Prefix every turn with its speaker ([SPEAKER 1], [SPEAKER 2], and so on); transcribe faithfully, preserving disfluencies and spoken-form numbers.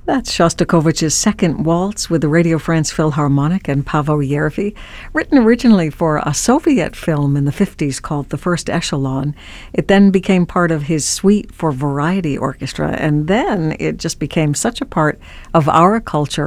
[SPEAKER 1] That's Shostakovich's Second Waltz with the Radio France Philharmonic and Paavo Järvi, written originally for a Soviet film in the fifties called The First Echelon. It then became part of his suite for variety orchestra, and then it just became such a part of our culture